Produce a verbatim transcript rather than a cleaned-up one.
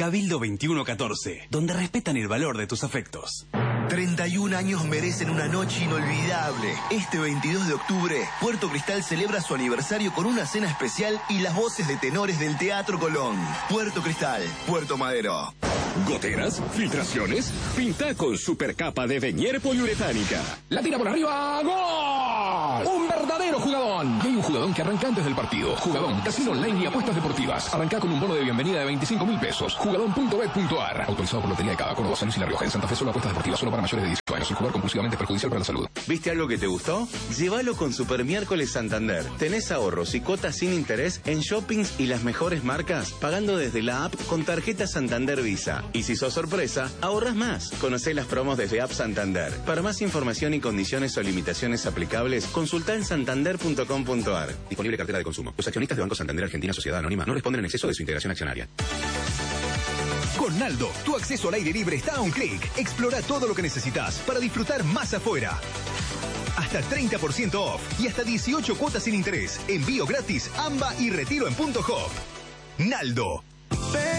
Cabildo veintiuno catorce, donde respetan el valor de tus afectos. treinta y un años merecen una noche inolvidable. Este veintidós de octubre, Puerto Cristal celebra su aniversario con una cena especial y las voces de tenores del Teatro Colón. Puerto Cristal, Puerto Madero. ¿Goteras? ¿Filtraciones? Pinta con supercapa de Venier poliuretánica. La tira por arriba. ¡Gol! ¡Un verdadero jugadón! Y hay un jugadón que arranca antes del partido. Jugadón, casino online y apuestas deportivas. Arranca con un bono de bienvenida de veinticinco mil pesos. Jugadón punto bet punto ar. Autorizado por Lotería de Cava, Córdoba, San Luis y La Rioja. En Santa Fe solo apuestas deportivas, solo para mayores de dieciocho años. Sin jugar compulsivamente perjudicial para la salud. ¿Viste algo que te gustó? Llévalo con Super Miércoles Santander. Tenés ahorros y cuotas sin interés en shoppings y las mejores marcas, pagando desde la app con tarjeta Santander Visa. Y si sos sorpresa, ahorras más. Conocé las promos desde App Santander. Para más información y condiciones o limitaciones aplicables, consulta en santander punto com punto ar. Disponible cartera de consumo. Los accionistas de Banco Santander Argentina Sociedad Anónima no responden en exceso de su integración accionaria. Con Naldo, tu acceso al aire libre está a un clic. Explora todo lo que necesitas para disfrutar más afuera. Hasta treinta por ciento off y hasta dieciocho cuotas sin interés. Envío gratis, A M B A y retiro en Punto Hop. Naldo.